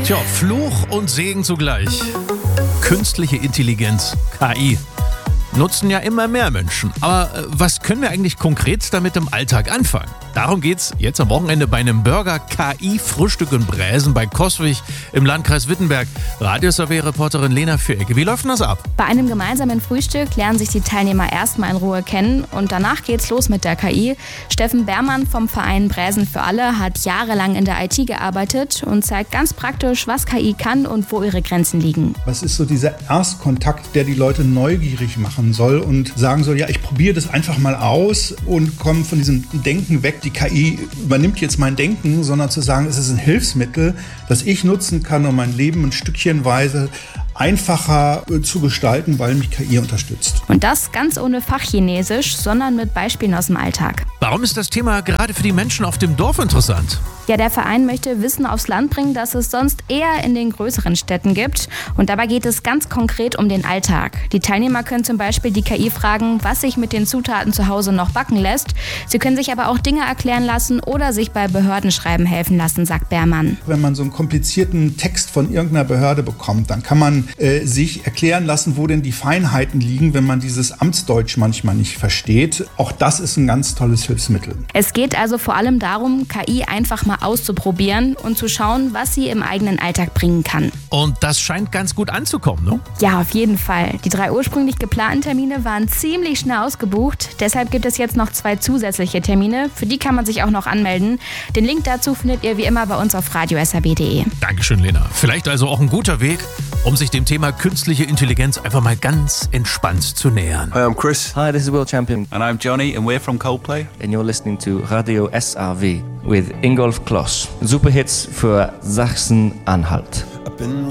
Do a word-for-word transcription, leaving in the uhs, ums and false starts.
Tja, Fluch und Segen zugleich. Künstliche Intelligenz, K I, nutzen ja immer mehr Menschen. Aber äh, was können wir eigentlich konkret damit im Alltag anfangen? Darum geht's jetzt am Wochenende bei einem Burger-K I-Frühstück in Bräsen bei Coswig im Landkreis Wittenberg. Radio-S R W-Reporterin Lena Vierecke. Wie läuft denn das ab? Bei einem gemeinsamen Frühstück lernen sich die Teilnehmer erstmal in Ruhe kennen und danach geht's los mit der K I. Steffen Beermann vom Verein Bräsen für alle hat jahrelang in der I T gearbeitet und zeigt ganz praktisch, was K I kann und wo ihre Grenzen liegen. Was ist so dieser Erstkontakt, der die Leute neugierig machen soll und sagen soll, ja, ich probiere das einfach mal aus und komme von diesem Denken weg. Die K I übernimmt jetzt mein Denken, sondern zu sagen, es ist ein Hilfsmittel, das ich nutzen kann, um mein Leben ein Stückchenweise einfacher zu gestalten, weil mich K I unterstützt. Und das ganz ohne Fachchinesisch, sondern mit Beispielen aus dem Alltag. Warum ist das Thema gerade für die Menschen auf dem Dorf interessant? Ja, der Verein möchte Wissen aufs Land bringen, das es sonst eher in den größeren Städten gibt. Und dabei geht es ganz konkret um den Alltag. Die Teilnehmer können zum Beispiel die K I fragen, was sich mit den Zutaten zu Hause noch backen lässt. Sie können sich aber auch Dinge erklären lassen oder sich bei Behördenschreiben helfen lassen, sagt Beermann. Wenn man so einen komplizierten Text von irgendeiner Behörde bekommt, dann kann man äh, sich erklären lassen, wo denn die Feinheiten liegen, wenn man dieses Amtsdeutsch manchmal nicht versteht. Auch das ist ein ganz tolles Hilfsmittel. Es geht also vor allem darum, K I einfach mal auszuprobieren und zu schauen, was sie im eigenen Alltag bringen kann. Und das scheint ganz gut anzukommen, ne? Ja, auf jeden Fall. Die drei ursprünglich geplanten Termine waren ziemlich schnell ausgebucht. Deshalb gibt es jetzt noch zwei zusätzliche Termine. Für die kann man sich auch noch anmelden. Den Link dazu findet ihr wie immer bei uns auf radio s r w punkt d e. Dankeschön, Lena. Vielleicht also auch ein guter Weg, um sich dem Thema künstliche Intelligenz einfach mal ganz entspannt zu nähern. Hi, I'm Chris. Hi, this is World Champion. And I'm Johnny, and we're from Coldplay. And you're listening to Radio S R W with Ingolf Kloss. Super Hits für Sachsen-Anhalt.